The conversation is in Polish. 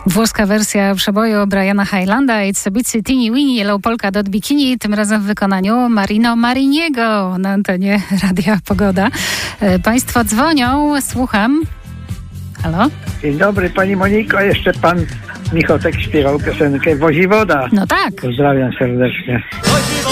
Włoska wersja przeboju Briana Highlanda It's a Bitsy Teeny Weeny Yellow Polka Dot Bikini, tym razem w wykonaniu Marino Mariniego na antenie Radia Pogoda. Państwo dzwonią, słucham. Halo? Dzień dobry, pani Moniko, jeszcze pan Michotek śpiewał piosenkę Wozi woda. No tak. Pozdrawiam serdecznie.